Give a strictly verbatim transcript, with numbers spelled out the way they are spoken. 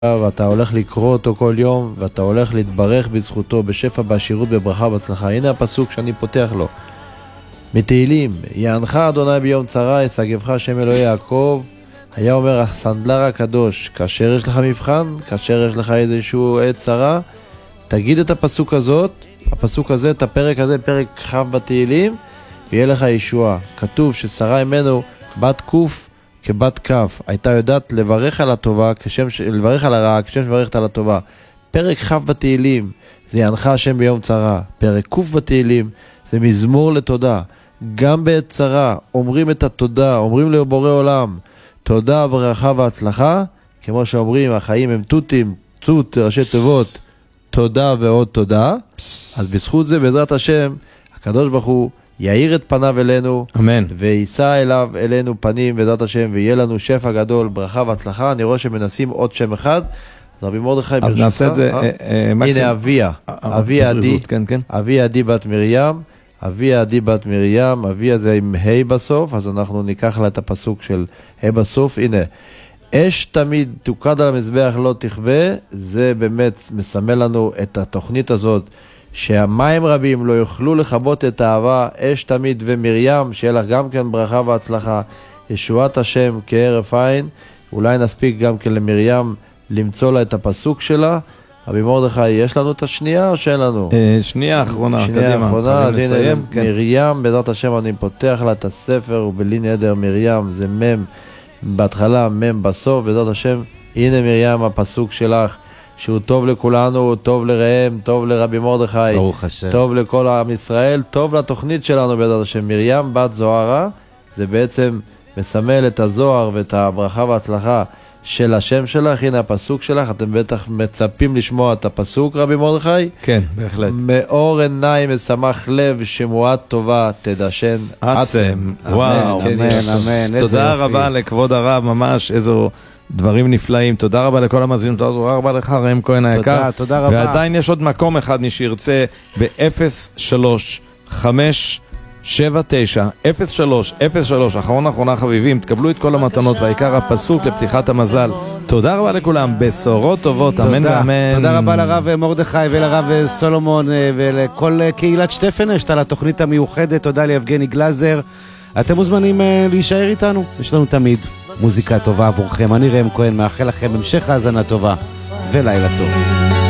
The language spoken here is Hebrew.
ואתה הולך לקרוא אותו כל יום, ואתה הולך להתברך בזכותו, בשפע, בעשירות, בברכה, בהצלחה. הנה הפסוק שאני פותח לו. מתהילים, יענך אדוני ביום צרה, ישגבך השם אלוהי יעקב. היה אומר הסנדלר הקדוש, כאשר יש לך מבחן, כאשר יש לך איזשהו עת צרה, תגיד את הפסוק הזאת, הפסוק הזה, את הפרק הזה, פרק חב בתהילים, ויהיה לך ישועה. כתוב ששרה ממנו בת קוף כבת כף, הייתה יודעת לברך על הטובה, כשם ש... לברך על הרעה, כשם שברכת על הטובה. פרק חב בתהילים, זה יענך השם ביום צרה. פרק קוף בתהילים, זה מזמור לתודה. גם בעת צרה, אומרים את התודה, אומרים לבורא עולם, תודה, ברכה והצלחה, כמו שאומרים, החיים הם תותים, תות, ראשי תיבות, תודה ועוד תודה. אז בזכות זה, בעזרת השם, הקדוש ברוך הוא יאיר את פניו אלינו, אמן. ויישא אליו אלינו פנים בעזרת השם, ויהיה לנו שפע גדול, ברכה והצלחה. אני רואה שמנסים עוד שם אחד, אז רבי מרדכי אז נעשה את זה, הנה אביה, אביה עדי, אביה עדי בת מרים, אביה עדי בת מרים, אביה זה עם ה' בסוף, אז אנחנו ניקח לה את הפסוק של ה' בסוף. הנה, אש תמיד תוקד על המזבח לא תכבה, זה באמת מסמל לנו את התוכנית הזאת, שהמים רבים לא יוכלו לכבות את האהבה. אש תמיד ומרים, שיהיה לך גם כן ברכה והצלחה, ישועת השם כהרף עין. אולי נספיק גם כן למרים למצוא לה את הפסוק שלה. רבי מרדכי, יש לנו את השנייה או שאין לנו? שנייה אחרונה, שנייה קדימה. אחרונה, אז הנה כן. מרים, בעזרת השם אני פותח לה את הספר, ובלי נדר מרים, זה מם בהתחלה, מם בסוף, בעזרת השם. הנה מרים, הפסוק שלך, שהוא טוב לכולנו, טוב לרעם, טוב לרבי מרדכי, ברוך השם. טוב לכל עם ישראל, טוב לתוכנית שלנו בעזרת השם. מרים בת זוהרה, זה בעצם מסמל את הזוהר ואת הברכה וההצלחה של השם שלך. הנה הפסוק שלך, אתם בטח מצפים לשמוע את הפסוק, רבי מרדכי. כן, בהחלט. מאור עיניים משמח לב, שמועת טובה תדשן עצם. וואו, אמן, אמן. תודה רבה לכבוד הרב, ממש איזו דברים נפלאים. תודה רבה לכל המאזינים, תודה רבה לך ראם כהן היקר. תודה, תודה רבה. ועדיין יש עוד מקום אחד, מי שירצה, ב-אפס שלוש חמש שבע תשע אפס שלוש אפס שלוש, אחרון אחרונה חביבים, תקבלו את כל המתנות, והעיקר הפסוק לפתיחת המזל. תודה רבה לכולם, בשורות טובות, אמן ואמן. תודה רבה לרב מרדכי ולרב סולומון ולכל קהילת שטפנשט על התוכנית המיוחדת. תודה ליבגני גלזר. אתם מוזמנים להישאר איתנו, יש לנו תמיד מוזיקה טובה עבורכם. אני ראם כהן, מאחל לכם המשך האזנה טובה ולילה טוב.